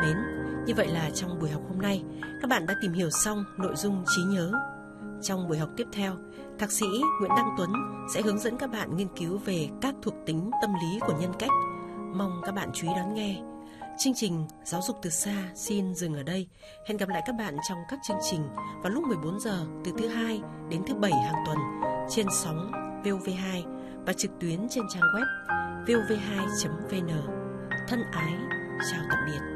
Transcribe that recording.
mến, như vậy là trong buổi học hôm nay, các bạn đã tìm hiểu xong nội dung trí nhớ. Trong buổi học tiếp theo, Thạc sĩ Nguyễn Đăng Tuấn sẽ hướng dẫn các bạn nghiên cứu về các thuộc tính tâm lý của nhân cách. Mong các bạn chú ý đón nghe. Chương trình Giáo dục từ xa xin dừng ở đây. Hẹn gặp lại các bạn trong các chương trình vào lúc 14 giờ từ thứ Hai đến thứ Bảy hàng tuần trên sóng VOV2 và trực tuyến trên trang web vov2.vn. Thân ái, chào tạm biệt.